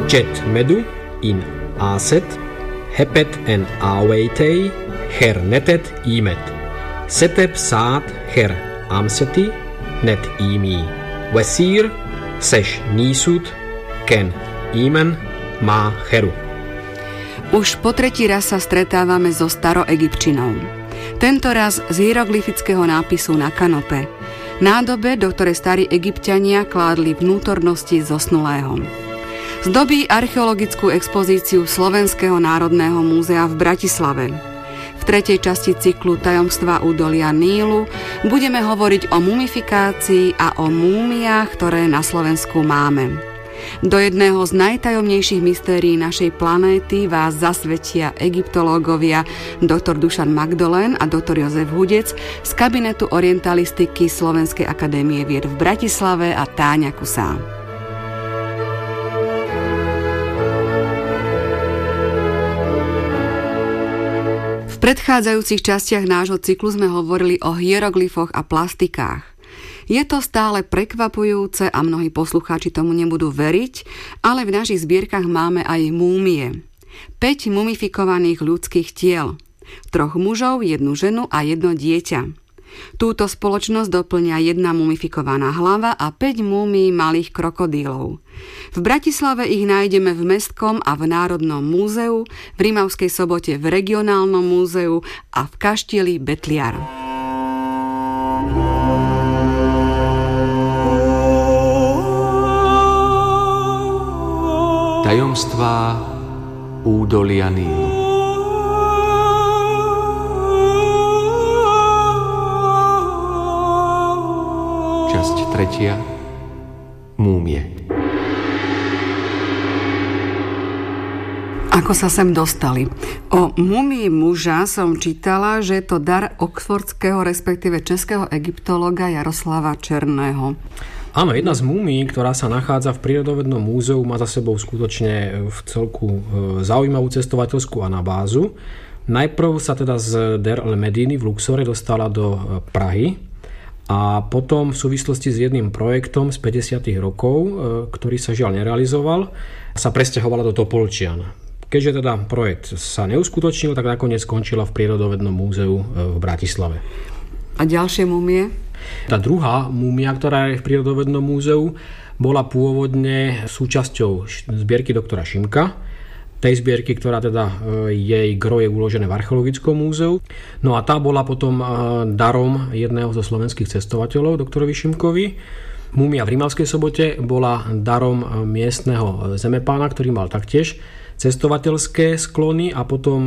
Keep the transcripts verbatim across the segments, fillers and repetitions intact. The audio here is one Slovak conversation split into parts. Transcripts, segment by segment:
Chet medu in aset, hepet en aweitei, her netet imet. Setep saat her amseti, net imi. Vesir, seš nísud, ken imen má heru. Už po tretí raz sa stretávame so staroegyptčinou. Tento raz z hieroglyfického nápisu na kanope. Nádobe, do ktorej starí Egypťania kládli vnútornosti zosnulého. Zdobí archeologickú expozíciu Slovenského národného múzea v Bratislave. V tretej časti cyklu Tajomstvá údolia Nílu budeme hovoriť o mumifikácii a o múmiách, ktoré na Slovensku máme. Do jedného z najtajomnejších mystérií našej planéty vás zasvetia egyptológovia doktor Dušan Magdolén a doktor Jozef Hudec z kabinetu orientalistiky Slovenskej akadémie vied v Bratislave a Táňa Kusá. V predchádzajúcich častiach nášho cyklu sme hovorili o hieroglyfoch a plastikách. Je to stále prekvapujúce a mnohí poslucháči tomu nebudú veriť, ale v našich zbierkach máme aj múmie. päť mumifikovaných ľudských tiel. Troch mužov, jednu ženu a jedno dieťa. Túto spoločnosť doplňa jedna mumifikovaná hlava a päť múmií malých krokodílov. V Bratislave ich nájdeme v Mestskom a v Národnom múzeu, v Rimavskej Sobote v Regionálnom múzeu a v kaštieli Betliar. Tajomstvá údolia Nílu. Časť tretia. Múmie. Ako sa sem dostali? O múmii muža som čítala, že je to dar oxfordského, respektíve českého egyptológa Jaroslava Černého. Áno, jedna z múmií, ktorá sa nachádza v Prírodovednom múzeu, má za sebou skutočne v celku zaujímavú cestovateľskú anabázu. Najprv sa teda z Der el Mediny v Luxore dostala do Prahy a potom v súvislosti s jedným projektom z päťdesiatych rokov, ktorý sa žiaľ nerealizoval, sa presťahovala do Topolčian. Keďže teda projekt sa neuskutočnil, tak nakoniec skončila v Prírodovednom múzeu v Bratislave. A ďalšie múmie? Tá druhá múmia, ktorá je v Prírodovednom múzeu, bola pôvodne súčasťou zbierky doktora Šimka, tej zbierky, ktorá teda jej gro je uložené v Archeologickom múzeu. No a tá bola potom darom jedného zo slovenských cestovateľov, doktorovi Šimkovi. Múmia v Rimavskej Sobote bola darom miestneho zemepána, ktorý mal taktiež cestovateľské sklony, a potom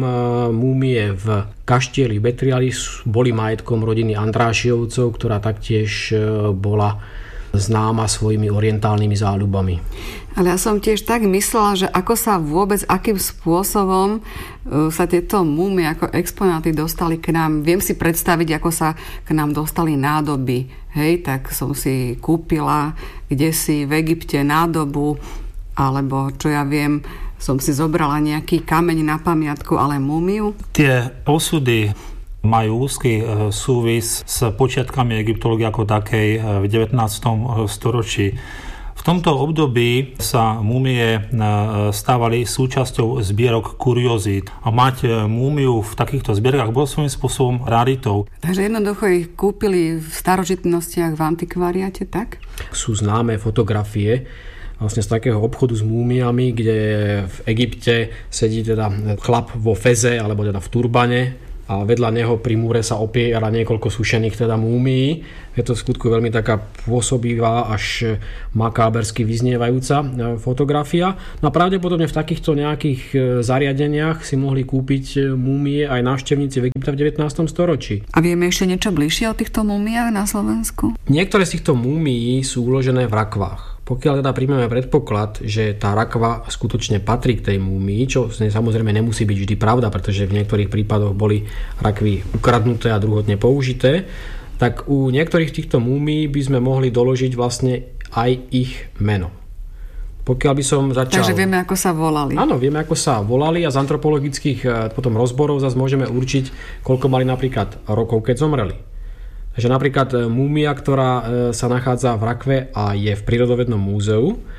múmie v kaštieli Betriali boli majetkom rodiny Andrášiovcov, ktorá taktiež bola známa svojimi orientálnymi záľubami. Ale ja som tiež tak myslela, že ako sa vôbec, akým spôsobom sa tieto múmie ako exponáty dostali k nám. Viem si predstaviť, ako sa k nám dostali nádoby. Hej, tak som si kúpila kdesi v Egypte nádobu, alebo čo ja viem, som si zobrala nejaký kameň na pamiatku, ale múmiu. Tie osudy majú úzky súvis s počiatkami egyptológie ako takej v devätnástom storočí. V tomto období sa múmie stávali súčasťou zbierok kuriozít. A mať múmiu v takýchto zbierkach bol svojím spôsobom raritou. Takže jednoducho ich kúpili v starožitnostiach v antikvariate, tak? Sú známe fotografie vlastne z takého obchodu s múmiami, kde v Egypte sedí teda chlap vo feze alebo teda v turbane a vedľa neho pri múre sa opiera niekoľko sušených teda múmií. Je to v skutku veľmi taká pôsobivá až makábersky vyznievajúca fotografia. No a pravdepodobne v takýchto nejakých zariadeniach si mohli kúpiť múmie aj návštevníci v Egypte v devätnástom storočí. A vieme ešte niečo bližšie o týchto múmiách na Slovensku? Niektoré z týchto múmií sú uložené v rakvách. Pokiaľ teda príjmeme predpoklad, že tá rakva skutočne patrí k tej múmii, čo samozrejme nemusí byť vždy pravda, pretože v niektorých prípadoch boli rakvy ukradnuté a druhotne použité, tak u niektorých týchto múmií by sme mohli doložiť vlastne aj ich meno. Pokiaľ by som začal... Takže vieme, ako sa volali. Áno, vieme, ako sa volali, a z antropologických potom rozborov zase môžeme určiť, koľko mali napríklad rokov, keď zomreli. Takže napríklad múmia, ktorá sa nachádza v rakve a je v Prírodovednom múzeu,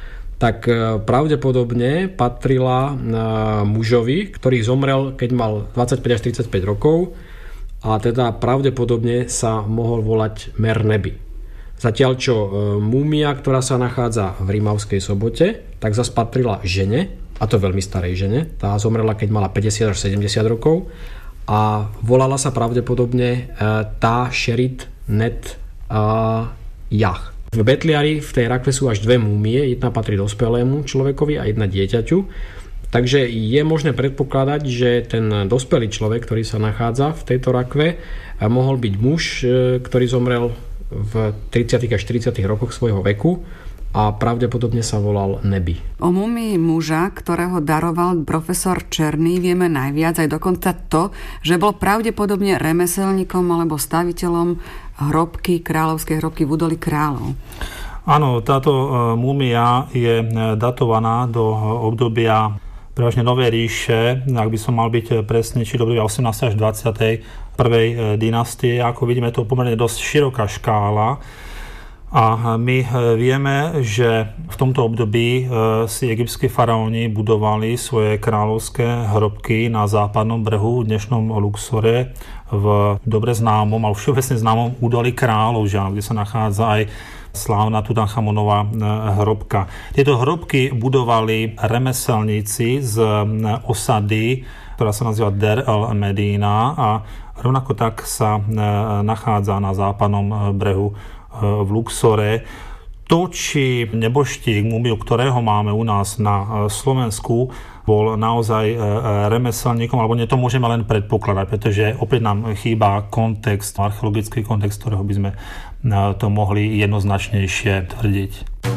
tak pravdepodobne patrila mužovi, ktorý zomrel, keď mal dvadsaťpäť až tridsaťpäť rokov, a teda pravdepodobne sa mohol volať Mer Nebi. Zatiaľ čo múmia, ktorá sa nachádza v Rímavskej Sobote, tak zase patrila žene, a to veľmi starej žene. Tá zomrela, keď mala päťdesiat až sedemdesiat rokov a volala sa pravdepodobne tá Sherit Net Jah. V Betliari v tej rakve sú až dve múmie, jedna patrí dospelému človekovi a jedna dieťaťu. Takže je možné predpokladať, že ten dospelý človek, ktorý sa nachádza v tejto rakve, mohol byť muž, ktorý zomrel v tridsiatych až štyridsiatych rokoch svojho veku a pravdepodobne sa volal Nebi. O mumii muža, ktorého daroval profesor Černý, vieme najviac, aj dokonca to, že bol pravdepodobne remeselníkom alebo staviteľom hrobky, kráľovskej hrobky v Údolí kráľov. Áno, táto múmia je datovaná do obdobia prevažne Novej ríše, ak by som mal byť presný, či do obdobia osemnástej až dvadsiatej prvej dynastie. Ako vidíme, to je pomerne dosť široká škála. A my vieme, že v tomto období si egyptskí faraóni budovali svoje kráľovské hrobky na západnom brehu, v dnešnom Luxore, v dobre známom, ale všeobecne známom Údolí kráľov, kde sa nachádza aj slávna Tutanchamonová hrobka. Tieto hrobky budovali remeselníci z osady, ktorá sa nazýva Der el Medina, a rovnako tak sa nachádza na západnom brehu v Luxore. To, či neboštík, múmiu, ktorého máme u nás na Slovensku, bol naozaj remeselníkom, alebo nie, to môžeme len predpokladať, pretože opäť nám chýba kontext, archeologický kontext, ktorého by sme to mohli jednoznačnejšie tvrdiť.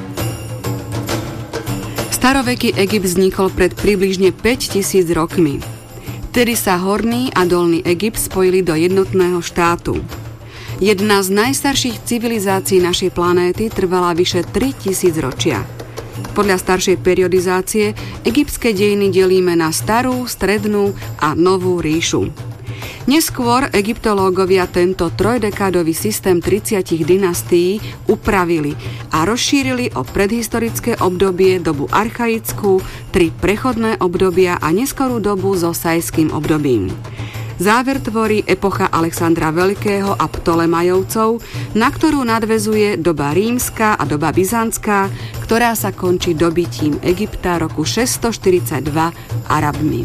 Staroveký Egypt vznikol pred približne päťtisíc rokmi. Vtedy sa Horný a Dolný Egypt spojili do jednotného štátu. Jedna z najstarších civilizácií našej planéty trvala vyše tritisíc ročia. Podľa staršej periodizácie egyptské dejiny delíme na starú, strednú a novú ríšu. Neskôr egyptológovia tento trojdekádový systém tridsiatich dynastií upravili a rozšírili o predhistorické obdobie, dobu archaickú, tri prechodné obdobia a neskorú dobu so sajským obdobím. Záver tvorí epocha Alexandra Veľkého a Ptolemajovcov, na ktorú nadväzuje doba rímska a doba byzantská, ktorá sa končí dobitím Egypta roku šesťstoštyridsaťdva Arabmi.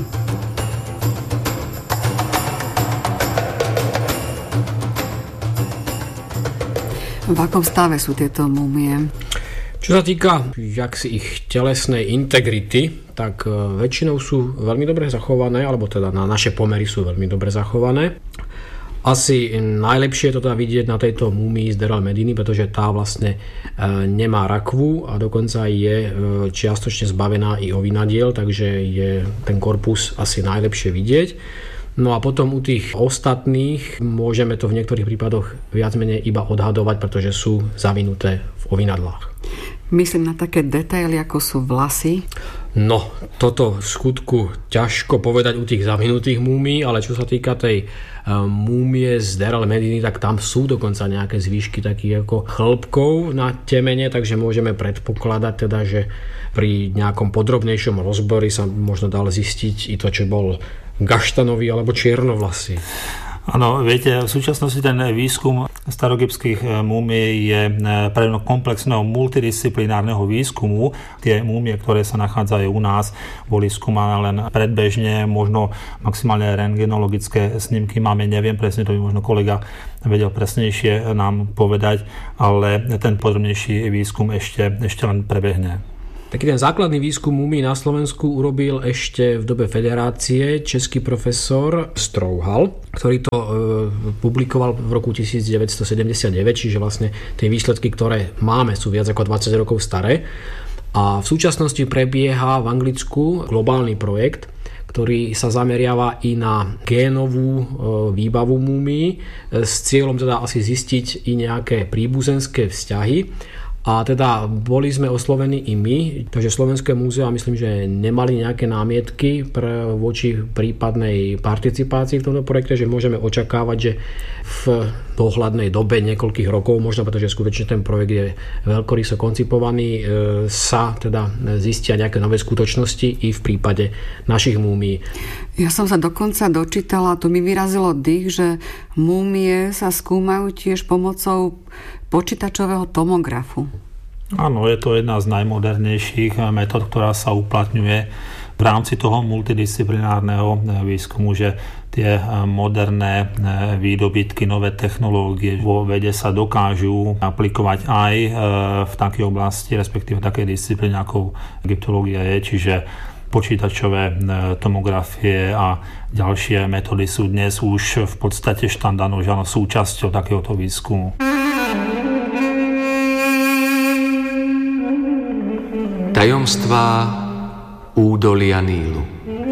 V akom stave sú tieto múmie? Čo sa týka jaksi ich telesnej integrity, tak väčšinou sú veľmi dobre zachované, alebo teda na naše pomery sú veľmi dobre zachované. Asi najlepšie je to teda vidieť na tejto múmii z Der el Mediny, pretože tá vlastne nemá rakvu a dokonca je čiastočne zbavená i ovinadiel, takže je ten korpus asi najlepšie vidieť. No a potom u tých ostatných môžeme to v niektorých prípadoch viac menej iba odhadovať, pretože sú zavinuté v ovinadlách. Myslím na také detaily, ako sú vlasy. No, toto v skutku ťažko povedať u tých zavinutých múmií, ale čo sa týka tej múmie z Der el Mediny, tak tam sú dokonca nejaké zvýšky takých ako chlpkov na temene, takže môžeme predpokladať teda, že pri nejakom podrobnejšom rozbore sa možno dal zistiť i to, čo bol gaštanový alebo čiernovlasý. Áno, viete, v súčasnosti ten výskum staroegyptských múmií je predmetom komplexného multidisciplinárneho výskumu. Tie múmie, ktoré sa nachádzajú u nás, boli skúmané len predbežne, možno maximálne rentgenologické snímky máme, neviem presne, to by možno kolega vedel presnejšie nám povedať, ale ten podrobnejší výskum ešte, ešte len prebehne. Taký ten základný výskum múmií na Slovensku urobil ešte v dobe federácie český profesor Strouhal, ktorý to e, publikoval v roku devätnásťstosedemdesiatdeväť, čiže vlastne tie výsledky, ktoré máme, sú viac ako dvadsať rokov staré. A v súčasnosti prebieha v Anglicku globálny projekt, ktorý sa zameriava i na génovú e, výbavu múmií e, s cieľom teda asi zistiť i nejaké príbuzenské vzťahy. A teda boli sme oslovení i my, takže Slovenské múzeum, myslím, že nemali nejaké námietky pre, voči prípadnej participácii v tomto projekte, že môžeme očakávať, že v dohľadnej dobe niekoľkých rokov, možno pretože skutočne ten projekt je veľkoryso koncipovaný, sa teda zistia nejaké nové skutočnosti i v prípade našich múmií. Ja som sa dokonca dočítala, to mi vyrazilo dých, že múmie sa skúmajú tiež pomocou počítačového tomografu. Áno, je to jedna z najmodernejších metód, ktorá sa uplatňuje v rámci toho multidisciplinárneho výskumu, že tie moderné výdobytky, nové technológie vo vede sa dokážu aplikovať aj v takej oblasti, respektíve v takej disciplíne, ako egyptológia je, čiže počítačové tomografie a ďalšie metódy sú dnes už v podstate štandardnou súčasťou takéhoto výskumu. Tajomstvá údolia Nílu.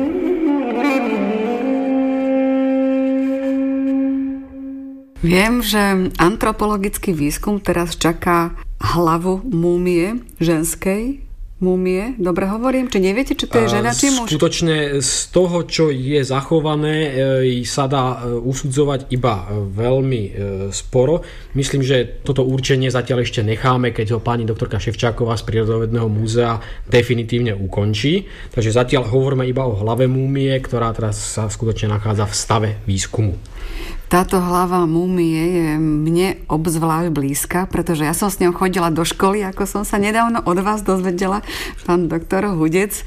Viem, že antropologický výskum teraz čaká hlavu múmie, ženskej múmie. Dobre hovorím? Či neviete, či to je žena, či muž? Skutočne z toho, čo je zachované, sa dá usudzovať iba veľmi sporo. Myslím, že toto určenie zatiaľ ešte necháme, keď ho pani doktorka Ševčáková z Prírodovedného múzea definitívne ukončí. Takže zatiaľ hovoríme iba o hlave múmie, ktorá teraz sa skutočne nachádza v stave výskumu. Táto hlava múmie je mne obzvlášť blízka, pretože ja som s ňou chodila do školy, ako som sa nedávno od vás dozvedela, pán doktor Hudec,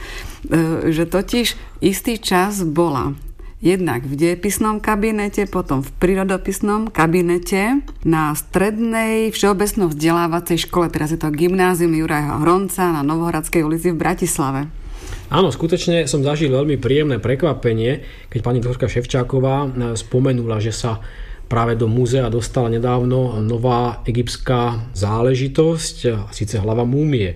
že totiž istý čas bola jednak v dejepisnom kabinete, potom v prírodopisnom kabinete na strednej všeobecno vzdelávacej škole, teraz je to Gymnázium Juraja Hronca na Novohradskej ulici v Bratislave. Áno, skutočne som zažil veľmi príjemné prekvapenie, keď pani doktorka Ševčáková spomenula, že sa práve do múzea dostala nedávno nová egyptská záležitosť, a síce hlava múmie.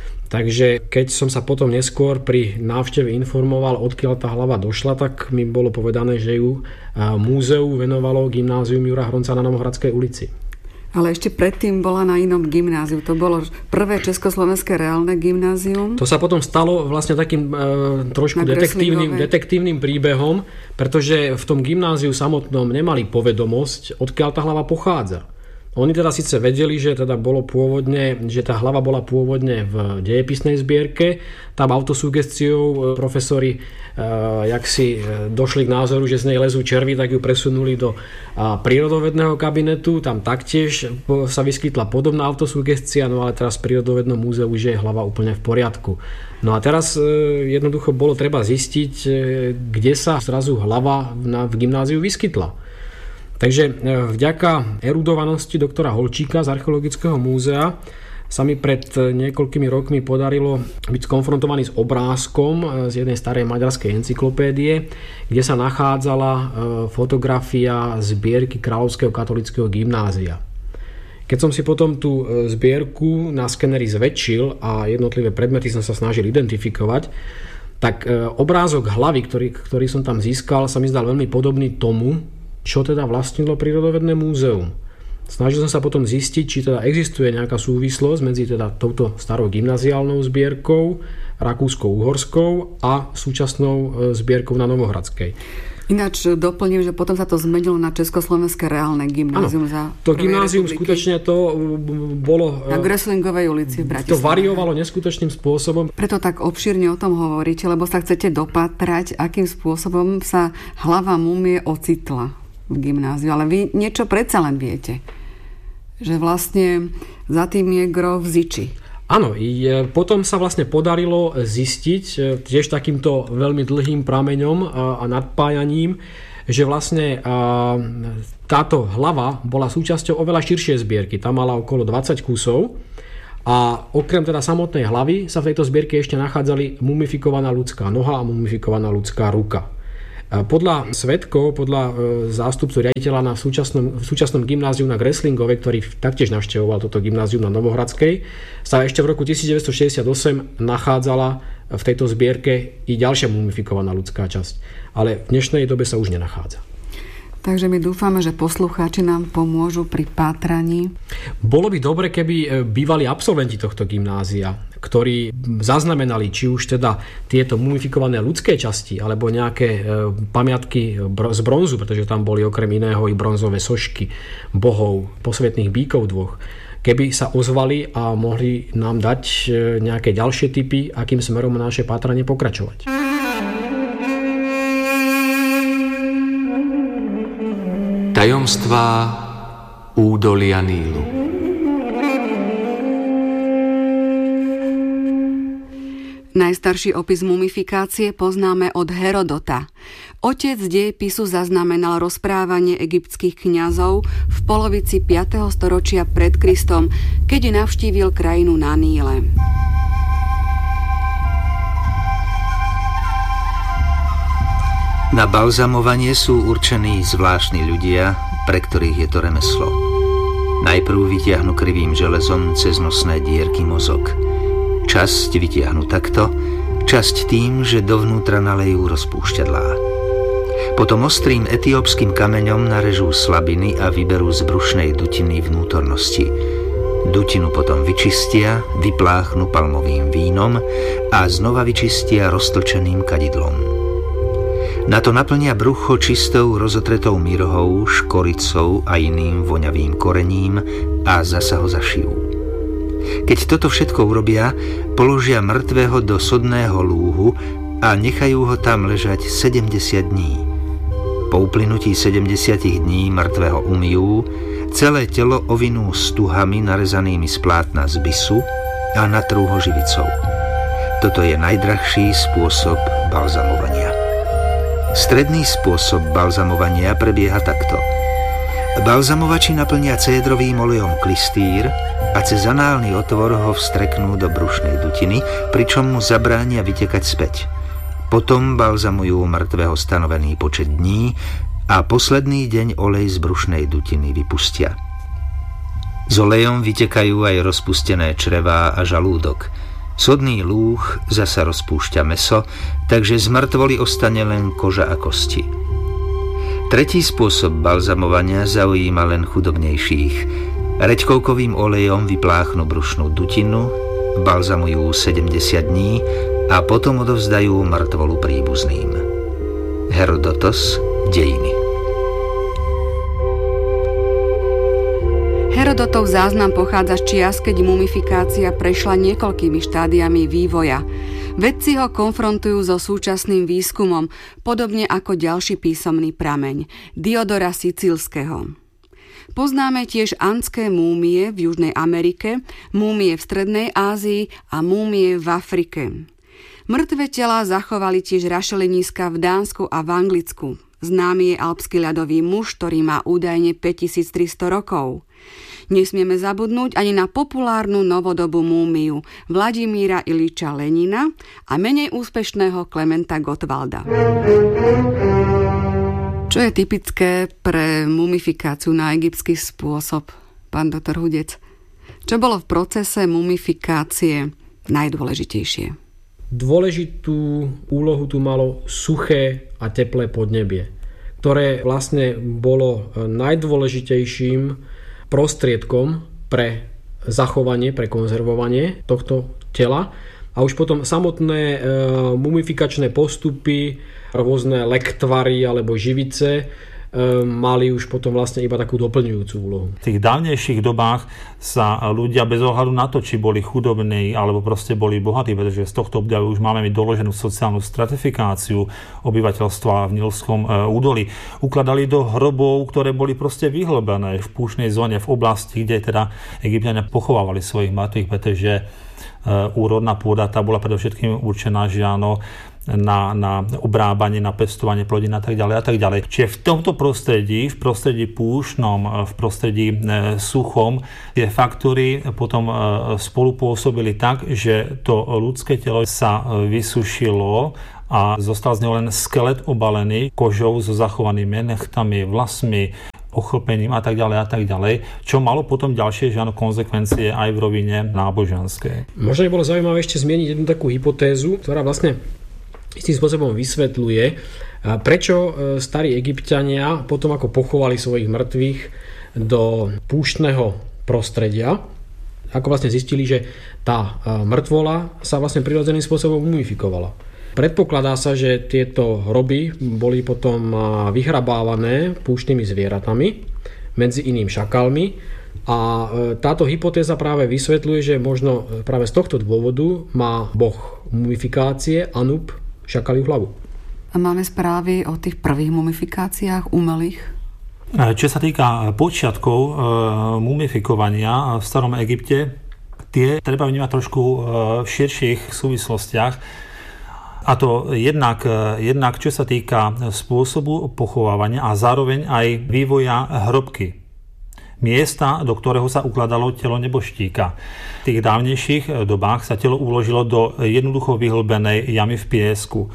Takže keď som sa potom neskôr pri návšteve informoval, odkiaľ tá hlava došla, tak mi bolo povedané, že ju múzeu venovalo Gymnázium Jura Hronca na Novohradskej ulici. Ale ešte predtým bola na inom gymnáziu. To bolo prvé československé reálne gymnázium. To sa potom stalo vlastne takým e, trošku detektívnym, detektívnym príbehom, pretože v tom gymnáziu samotnom nemali povedomosť, odkiaľ tá hlava pochádza. Oni teda síce vedeli, že teda bolo pôvodne, že tá hlava bola pôvodne v dejepisnej zbierke. Tam autosugestiou profesori e, jak si došli k názoru, že z nej lezú červy, tak ju presunuli do a, prírodovedného kabinetu. Tam taktiež sa vyskytla podobná autosugestia, no ale teraz v prírodovednom múzeu už je hlava úplne v poriadku. No a teraz e, jednoducho bolo treba zistiť, e, kde sa zrazu hlava na, v gymnáziu vyskytla. Takže vďaka erudovanosti doktora Holčíka z Archeologického múzea sa mi pred niekoľkými rokmi podarilo byť skonfrontovaný s obrázkom z jednej starej maďarskej encyklopédie, kde sa nachádzala fotografia zbierky Kráľovského katolického gymnázia. Keď som si potom tú zbierku na skeneri zväčšil a jednotlivé predmety som sa snažil identifikovať, tak obrázok hlavy, ktorý, ktorý som tam získal, sa mi zdal veľmi podobný tomu, čo teda vlastnilo Prírodovedné múzeum. Snažil som sa potom zistiť, či teda existuje nejaká súvislosť medzi teda touto starou gymnaziálnou zbierkou, rakúsko-uhorskou a súčasnou zbierkou na Novohradskej. Ináč doplním, že potom sa to zmenilo na Československé reálne gymnázium. Ano, za to gymnázium republiky. Skutočne to bolo... Na Greslingovej ulici v Bratislave. To variovalo neskutočným spôsobom. Preto tak obšírne o tom hovoríte, lebo sa chcete dopatrať, akým spôsobom sa hlava múmie ocitla v gymnáziu. Ale vy niečo predsa len viete. Že vlastne za tým je gro v Ziči. Áno, potom sa vlastne podarilo zistiť tiež takýmto veľmi dlhým prameňom a nadpájaním, že vlastne táto hlava bola súčasťou oveľa širšej zbierky. Tam mala okolo dvadsať kusov a okrem teda samotnej hlavy sa v tejto zbierke ešte nachádzali mumifikovaná ľudská noha a mumifikovaná ľudská ruka. Podľa svedkov, podľa zástupcu riaditeľa na súčasnom, v súčasnom gymnáziu na Greslingovej, ktorý taktiež navštevoval toto gymnázium na Novohradskej, sa ešte v roku devätnásťstošesťdesiatosem nachádzala v tejto zbierke i ďalšia mumifikovaná ľudská časť. Ale v dnešnej dobe sa už nenachádza. Takže my dúfame, že poslucháči nám pomôžu pri pátraní. Bolo by dobre, keby bývali absolventi tohto gymnázia ktorí zaznamenali či už teda tieto mumifikované ľudské časti alebo nejaké pamiatky z bronzu, pretože tam boli okrem iného i bronzové sošky bohov, posvetných bíkov dvoch, keby sa ozvali a mohli nám dať nejaké ďalšie tipy, akým smerom naše pátranie pokračovať. Tajomstvá údolia Nílu. Najstarší opis mumifikácie poznáme od Herodota. Otec dejepisu zaznamenal rozprávanie egyptských kňazov v polovici piateho storočia pred Kristom, keď navštívil krajinu na Níle. Na balzamovanie sú určení zvláštni ľudia, pre ktorých je to remeslo. Najprv vytiahnu krivým železom cez nosné dierky mozog. Časť vytiahnu takto, časť tým, že dovnútra nalejú rozpúšťadlá. Potom ostrým etiópskym kameňom narežú slabiny a vyberú z brušnej dutiny vnútornosti. Dutinu potom vyčistia, vypláchnú palmovým vínom a znova vyčistia roztlčeným kadidlom. Na to naplnia brucho čistou rozotretou mirhou, škoricou a iným voňavým korením a zasa ho zašijú. Keď toto všetko urobia, položia mŕtvého do sodného lúhu a nechajú ho tam ležať sedemdesiat dní. Po uplynutí sedemdesiat dní mŕtvého umyjú, celé telo ovinú stuhami narezanými z plátna z bisu a natrú ho živicou. Toto je najdrahší spôsob balzamovania. Stredný spôsob balzamovania prebieha takto. Balzamovači naplnia cédrovým olejom klistýr a cez análny otvor ho vstreknú do brušnej dutiny, pričom mu zabránia vytekať späť. Potom balzamujú mŕtvého stanovený počet dní a posledný deň olej z brušnej dutiny vypustia. S olejom vytekajú aj rozpustené črevá a žalúdok. Sodný lúh zasa rozpúšťa mäso, takže z mŕtvoly ostane len koža a kosti. Tretí spôsob balzamovania zaujíma len chudobnejších. Reďkovkovým olejom vypláchnú brušnú dutinu, balzamujú sedemdesiat dní a potom odovzdajú mŕtvolu príbuzným. Herodotos, Dejiny. Herodotov záznam pochádza z čias, keď mumifikácia prešla niekoľkými štádiami vývoja. Vedci ho konfrontujú so súčasným výskumom, podobne ako ďalší písomný prameň, Diodora Sicílskeho. Poznáme tiež antské múmie v Južnej Amerike, múmie v Strednej Ázii a múmie v Afrike. Mŕtve telá zachovali tiež rašeliníska v Dánsku a v Anglicku. Známy je alpský ľadový muž, ktorý má údajne päťtisíctristo rokov. Nesmieme zabudnúť ani na populárnu novodobú múmiu Vladimíra Iliča Lenina a menej úspešného Klementa Gottwalda. Čo je typické pre mumifikáciu na egyptský spôsob, pán doktor Hudec? Čo bolo v procese mumifikácie najdôležitejšie? Dôležitú úlohu tu malo suché a teplé podnebie, ktoré vlastne bolo najdôležitejším prostriedkom pre zachovanie, pre konzervovanie tohto tela. A už potom samotné e, mumifikačné postupy, rôzne lektvary alebo živice e, mali už potom vlastne iba takú doplňujúcu úlohu. V tých dávnejších dobách sa ľudia bez ohľadu na to, či boli chudobní alebo proste boli bohatí, pretože z tohto obdobia už máme doloženú sociálnu stratifikáciu obyvateľstva v Nílskom údolí, ukladali do hrobov, ktoré boli proste vyhlbené v púšnej zóne, v oblasti, kde teda Egypťania pochovávali svojich mŕtvych, pretože úrodná pôda tá bola predovšetkým určená, že áno, na, na obrábanie, na pestovanie plodín a tak ďalej a tak ďalej. Čiže v tomto prostredí, v prostredí púšnom, v prostredí e, suchom, tie faktory potom e, spolupôsobili tak, že to ľudské telo sa vysušilo a zostal z neho len skelet obalený kožou so zachovanými nechtami, vlasmi, ochlpením a tak ďalej a tak ďalej, čo malo potom ďalšie žiadne konzekvencie aj v rovine náboženskej. Možno by bolo zaujímavé ešte zmieniť jednu takú hypotézu, ktorá vlastne istým spôsobom vysvetľuje, prečo starí Egypťania potom ako pochovali svojich mŕtvych do púštneho prostredia, ako vlastne zistili, že tá mŕtvola sa vlastne prirodzeným spôsobom mumifikovala. Predpokladá sa, že tieto hroby boli potom vyhrabávané púštnymi zvieratami, medzi iným šakalmi. A táto hypotéza práve vysvetľuje, že možno práve z tohto dôvodu má boh mumifikácie Anub šakaliu hlavu. A máme správy o tých prvých mumifikáciách umelých? Čo sa týka počiatkov mumifikovania v starom Egypte, tie treba vnímať trošku v širších súvislostiach. A to jednak, jednak, čo sa týka spôsobu pochovávania a zároveň aj vývoja hrobky. Miesta, do ktorého sa ukladalo telo neboštíka. V tých dávnejších dobách sa telo uložilo do jednoducho vyhlbenej jamy v piesku.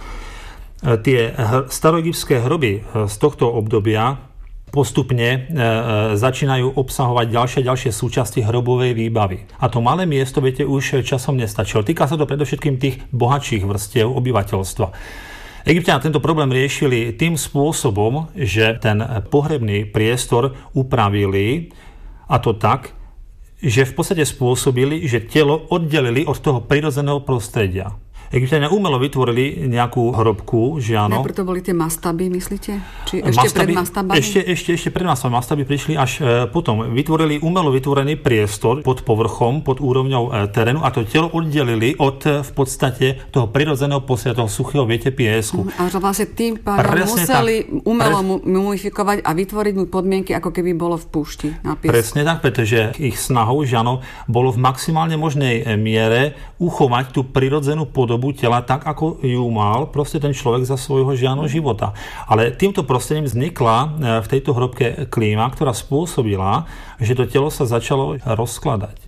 Tie staroegyptské hroby z tohto obdobia postupne e, e, začínajú obsahovať ďalšie ďalšie súčasti hrobovej výbavy. A to malé miesto, viete, už časom nestačilo. Týka sa to predovšetkým tých bohatších vrstiev obyvateľstva. Egypťania tento problém riešili tým spôsobom, že ten pohrebný priestor upravili, a to tak, že v podstate spôsobili, že telo oddelili od toho prirodzeného prostredia. Egypťania umelo vytvorili nejakú hrobku, že áno. Najprv to boli tie mastaby, myslíte? Či ešte mastaby, pred mastabami? Ešte, ešte, ešte pred mastabami. Mastaby prišli až e, potom. Vytvorili umelo vytvorený priestor pod povrchom, pod úrovňou e, terénu a to telo oddelili od e, v podstate toho prirodzeného postredia, toho suchého, viete, piesku. Mm, a že vlastne tým pádom museli tak, umelo pres... mumifikovať a vytvoriť mu podmienky, ako keby bolo v púšti na piesku. Presne tak, pretože ich snahou, že áno, bolo v maximálne možnej miere uchovať tú prirodzenú podobu tela tak, ako ju mal proste ten človek za svojho žiano života. Ale týmto prostredím vznikla v tejto hrobke klíma, ktorá spôsobila, že to telo sa začalo rozkladať.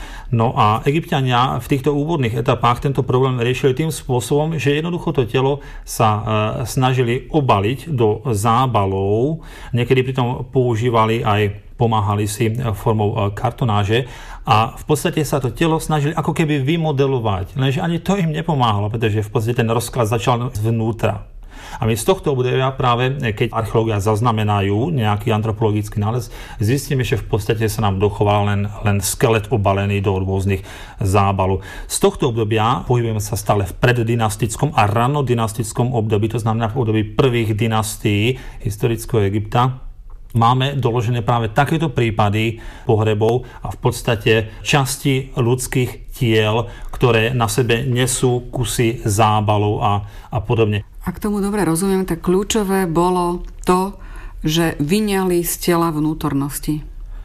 No a Egypťania v týchto úvodných etapách tento problém riešili tým spôsobom, že jednoducho to telo sa snažili obaliť do zábalov. Niekedy pritom používali aj pomáhali si formou kartonáže a v podstate sa to telo snažili ako keby vymodelovať. Lenže ani to im nepomáhalo, pretože v podstate ten rozklad začal zvnútra. A my z tohto obdobia práve, keď archeológia zaznamenajú nejaký antropologický nález, zistíme, že v podstate sa nám dochoval len, len skelet obalený do rôznych zábalov. Z tohto obdobia pohybujeme sa stále v preddynastickom a ranodynastickom období, to znamená v období prvých dynastií historického Egypta. Máme doložené práve takéto prípady pohrebov a v podstate časti ľudských tiel, ktoré na sebe nesú kusy zábalov a, a podobne. Ak tomu dobre rozumiem, tak kľúčové bolo to, že vyňali z tela vnútornosti.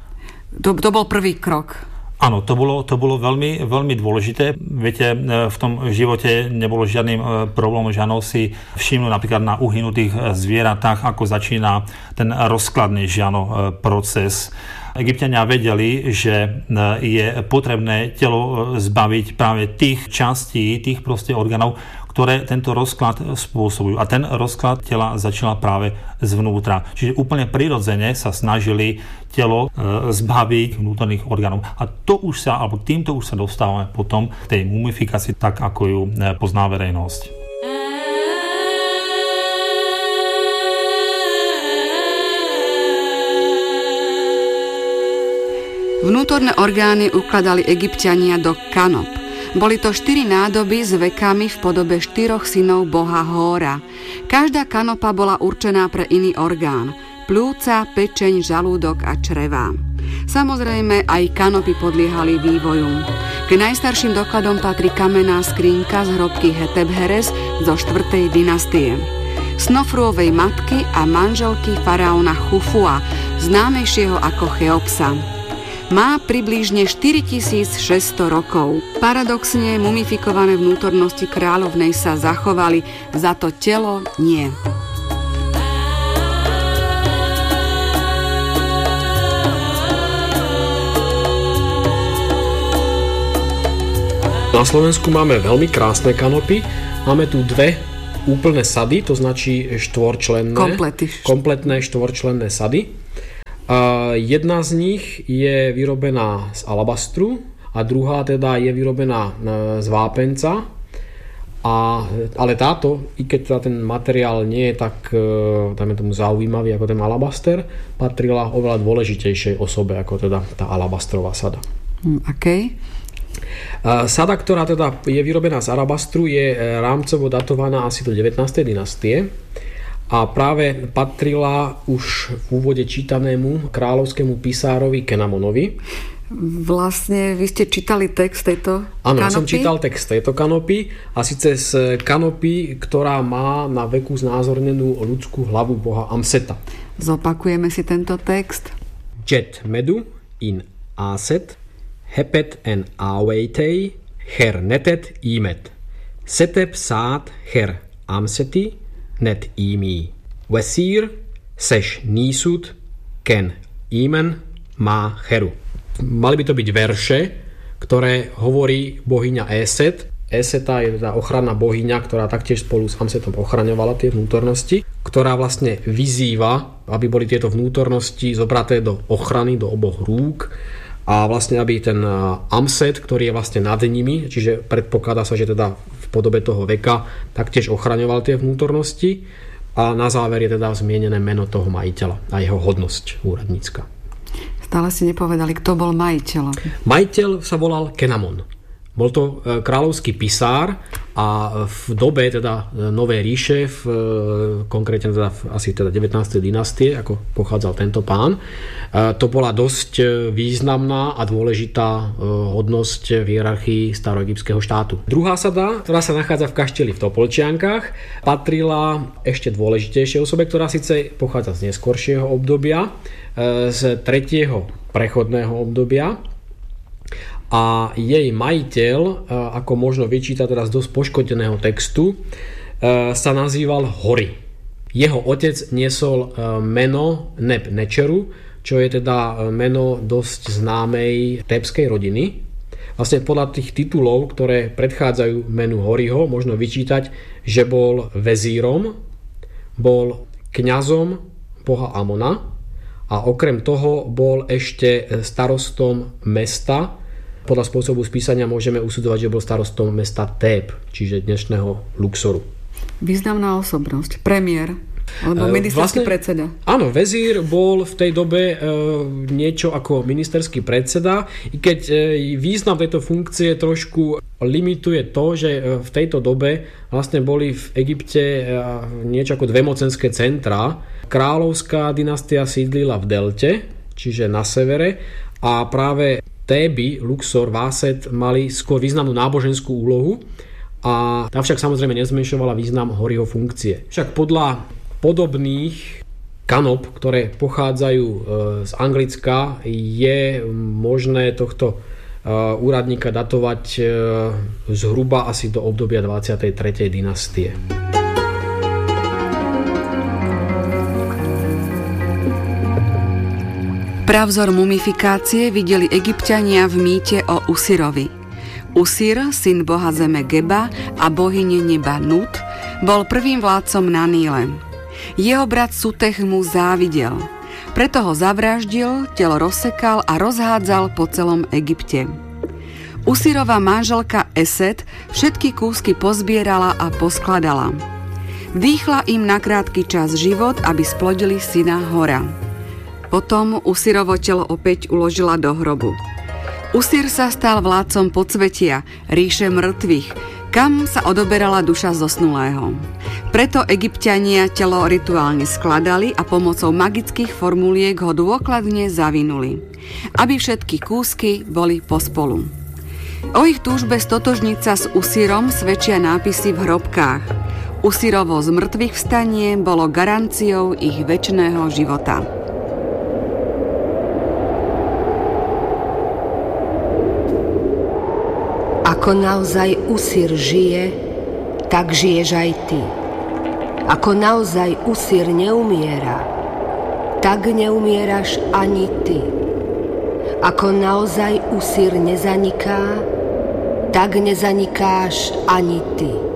To, to bol prvý krok. Áno, to bolo, to bolo veľmi, veľmi dôležité. Viete, v tom živote nebolo žiadnym problémom, že áno, si všimnú napríklad na uhynutých zvieratách, ako začína ten rozkladný žiano proces. Egypťania vedeli, že je potrebné telo zbaviť práve tých častí, tých proste orgánov, ktoré tento rozklad spôsobujú. A ten rozklad tela začala práve zvnútra. Čiže úplne prirodzene sa snažili telo e, zbaviť vnútorných orgánov. A to už sa, alebo týmto už sa dostávame potom k tej mumifikácii, tak ako ju pozná verejnosť. Vnútorné orgány ukladali Egypťania do kanop. Boli to štyri nádoby s vekami v podobe štyroch synov boha Hóra. Každá kanopa bola určená pre iný orgán. Pľúca, pečeň, žalúdok a črevá. Samozrejme, aj kanopy podliehali vývoju. K najstarším dokladom patrí kamenná skrinka z hrobky Hetepheres zo štvrtej dynastie. Snofruovej matky a manželky faraóna Chufua, známejšieho ako Cheopsa. Má približne štyritisícšesťsto rokov. Paradoxne mumifikované vnútornosti kráľovnej sa zachovali, za to telo nie. Na Slovensku máme veľmi krásne kanopy. Máme tu dve úplné sady, to značí štvorčlenné. Komplety. Kompletné štvorčlenné sady. A jedna z nich je vyrobená z alabastru a druhá teda je vyrobená z vápenca. A, ale táto, i keď teda ten materiál nie je tak dajme tomu zaujímavý ako ten alabaster, patrila oveľa dôležitejšej osobe ako teda tá alabastrová sada. Hm, akej? Sada, ktorá teda je vyrobená z alabastru, je rámcovo datovaná asi do devätnástej dynastie a práve patrila už v úvode čítanému kráľovskému pisárovi Kenamonovi. Vlastne vy ste čítali text tejto kanopy? Áno, ja som čítal text tejto kanopy a síce z kanopy, ktorá má na veku znázornenú ľudskú hlavu boha Amseta. Zopakujeme si tento text. Jet medu in aset hepet en aweitei her netet imet setep saat her amseti net imi vesir seš nisut ken imen má heru. Mali by to byť verše, ktoré hovorí bohyňa Eset. Eseta je teda ochranná bohyňa, ktorá taktiež spolu s Amsetom ochraňovala tie vnútornosti, ktorá vlastne vyzýva, aby boli tieto vnútornosti zobraté do ochrany, do oboch rúk a vlastne aby ten Amset, ktorý je vlastne nad nimi, čiže predpokladá sa, že teda v podobe toho veka taktiež ochraňoval tie vnútornosti a na záver je teda zmienené meno toho majiteľa a jeho hodnosť úradnícka. Stále si nepovedali, kto bol majiteľ. Majiteľ sa volal Kenamon. Bol to kráľovský pisár a v dobe teda Novej ríše, v, konkrétne teda v, asi teda devätnástej dynastie, ako pochádzal tento pán, to bola dosť významná a dôležitá hodnosť v hierarchii staroegyptského štátu. Druhá sada, ktorá sa nachádza v kašteli v Topolčiankach, patrila ešte dôležitejšej osobe, ktorá síce pochádza z neskoršieho obdobia, z tretieho prechodného obdobia, a jej majiteľ, ako možno vyčítať teraz dosť poškodeného textu, sa nazýval Hori. Jeho otec niesol meno Neb Nečeru, čo je teda meno dosť známej tébskej rodiny. Vlastne podľa tých titulov, ktoré predchádzajú menu Horiho, možno vyčítať, že bol vezírom, bol kňazom boha Amona a okrem toho bol ešte starostom mesta. Podľa spôsobu spísania môžeme usudovať, že bol starostom mesta Téb, čiže dnešného Luxoru. Významná osobnosť, premiér, alebo ministerský vlastne, predseda. Áno, vezír bol v tej dobe e, niečo ako ministerský predseda, i keď e, význam tejto funkcie trošku limituje to, že v tejto dobe vlastne boli v Egypte e, niečo ako dve mocenské centrá. Kráľovská dynastia sídlila v delte, čiže na severe, a práve Téby, Luxor, Váset mali skôr významnú náboženskú úlohu a tá však samozrejme nezmenšovala význam Horiho funkcie. Však podľa podobných kanop, ktoré pochádzajú z Anglicka, je možné tohto úradníka datovať zhruba asi do obdobia dvadsiatej tretej dynastie. Pravzor mumifikácie videli Egypťania v mýte o Usirovi. Usir, syn boha zeme Geba a bohyne neba Nut, bol prvým vládcom na Níle. Jeho brat Sutech mu závidel. Preto ho zavraždil, telo rozsekal a rozhádzal po celom Egypte. Usirova manželka Eset všetky kúsky pozbierala a poskladala. Vdýchla im na krátky čas život, aby splodili syna Hora. Potom Usirovo telo opäť uložila do hrobu. Usir sa stal vládcom podsvetia, ríše mŕtvych, kam sa odoberala duša zosnulého. Preto Egypťania telo rituálne skladali a pomocou magických formuliek ho dôkladne zavinuli, aby všetky kúsky boli pospolu. O ich túžbe stotožniť sa s Usirom svedčia nápisy v hrobkách. Usirovo zmrtvých vstanie bolo garanciou ich večného života. Ako naozaj Usir žije, tak žiješ aj ty. Ako naozaj Usir neumiera, tak neumieraš ani ty. Ako naozaj Usir nezaniká, tak nezanikáš ani ty.